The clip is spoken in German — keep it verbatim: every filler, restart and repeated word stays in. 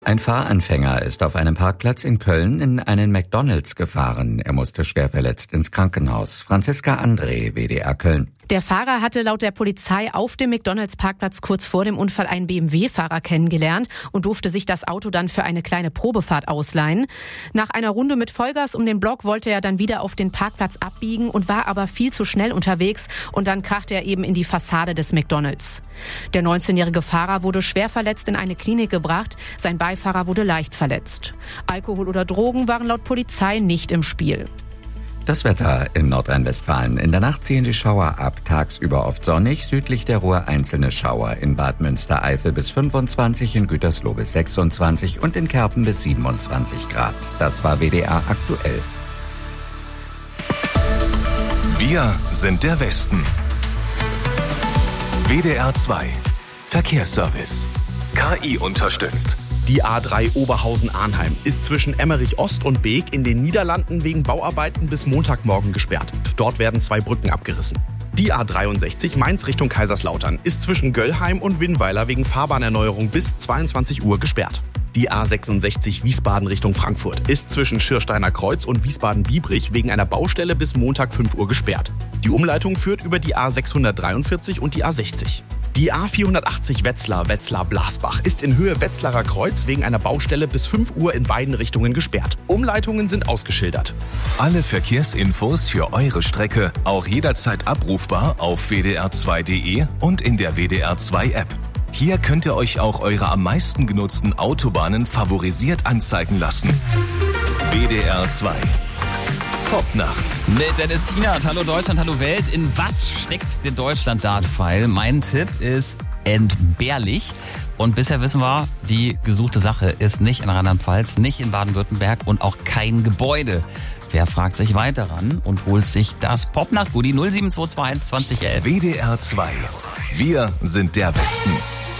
Ein Fahranfänger ist auf einem Parkplatz in Köln in einen McDonald's gefahren. Er musste schwer verletzt ins Krankenhaus. Franziska André, W D R Köln. Der Fahrer hatte laut der Polizei auf dem McDonald's-Parkplatz kurz vor dem Unfall einen B M W-Fahrer kennengelernt und durfte sich das Auto dann für eine kleine Probefahrt ausleihen. Nach einer Runde mit Vollgas um den Block wollte er dann wieder auf den Parkplatz abbiegen und war aber viel zu schnell unterwegs und dann krachte er eben in die Fassade des McDonald's. Der neunzehnjährige Fahrer wurde schwer verletzt in eine Klinik gebracht, sein Beifahrer wurde leicht verletzt. Alkohol oder Drogen waren laut Polizei nicht im Spiel. Das Wetter in Nordrhein-Westfalen. In der Nacht ziehen die Schauer ab, tagsüber oft sonnig, südlich der Ruhr einzelne Schauer. In Bad Münstereifel bis fünfundzwanzig, in Gütersloh bis sechsundzwanzig und in Kerpen bis siebenundzwanzig Grad. Das war W D R aktuell. Wir sind der Westen. W D R zwei Verkehrsservice. K I unterstützt. Die A drei Oberhausen-Arnheim ist zwischen Emmerich Ost und Beek in den Niederlanden wegen Bauarbeiten bis Montagmorgen gesperrt. Dort werden zwei Brücken abgerissen. Die A dreiundsechzig Mainz Richtung Kaiserslautern ist zwischen Göllheim und Winnweiler wegen Fahrbahnerneurung bis zweiundzwanzig Uhr gesperrt. Die A sechsundsechzig Wiesbaden Richtung Frankfurt ist zwischen Schirsteiner Kreuz und Wiesbaden-Biebrich wegen einer Baustelle bis Montag fünf Uhr gesperrt. Die Umleitung führt über die A sechshundertdreiundvierzig und die A sechzig. Die A vierhundertachtzig Wetzlar, Wetzlar-Blasbach ist in Höhe Wetzlarer Kreuz wegen einer Baustelle bis fünf Uhr in beiden Richtungen gesperrt. Umleitungen sind ausgeschildert. Alle Verkehrsinfos für eure Strecke auch jederzeit abrufbar auf w d r zwei punkt d e und in der W D R zwei App. Hier könnt ihr euch auch eure am meisten genutzten Autobahnen favorisiert anzeigen lassen. W D R zwei Popnacht. Mit Dennis Tienert. Hallo Deutschland, hallo Welt. In was steckt der Deutschland-Dart-Pfeil? Mein Tipp ist entbehrlich. Und bisher wissen wir, die gesuchte Sache ist nicht in Rheinland-Pfalz, nicht in Baden-Württemberg und auch kein Gebäude. Wer fragt sich weiter ran und holt sich das Popnacht-Goodie null sieben zwei zwei eins zwanzig elf? W D R zwei. Wir sind der Westen.